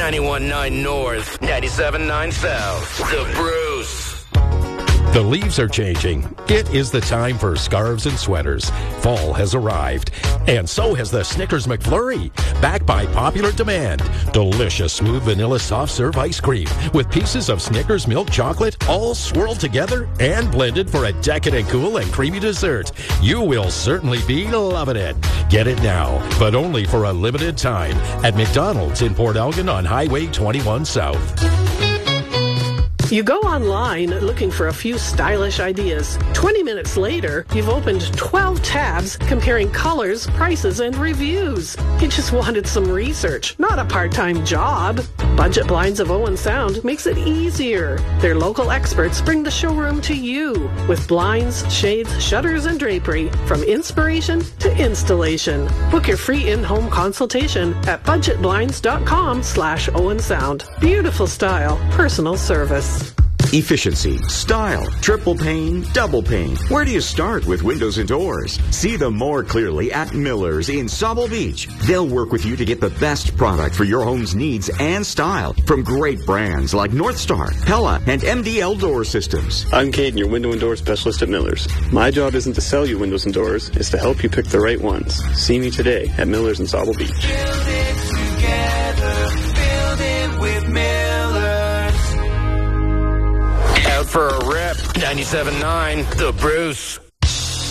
91.9 North, 97.9 South. The Bruce. The leaves are changing. It is the time for scarves and sweaters. Fall has arrived. And so has the Snickers McFlurry. Back by popular demand. Delicious smooth vanilla soft serve ice cream with pieces of Snickers milk chocolate all swirled together and blended for a decadent cool and creamy dessert. You will certainly be loving it. Get it now, but only for a limited time at McDonald's in Port Elgin on Highway 21 South. You go online looking for a few stylish ideas. 20 minutes later, you've opened 12 tabs comparing colors, prices, and reviews. You just wanted some research, not a part-time job. Budget Blinds of Owen Sound makes it easier. Their local experts bring the showroom to you with blinds, shades, shutters, and drapery from inspiration to installation. Book your free in-home consultation at budgetblinds.com/Owen Sound. Beautiful style, personal service. Efficiency, style, triple pane, double pane. Where do you start with windows and doors? See them more clearly at Miller's in Sauble Beach. They'll work with you to get the best product for your home's needs and style from great brands like Northstar, Pella, and MDL Door Systems. I'm Caden, your window and door specialist at Miller's. My job isn't to sell you windows and doors, it's to help you pick the right ones. See me today at Miller's in Sauble Beach. Build it together, build it with Miller's. Out for a rip, 97.9 The Bruce.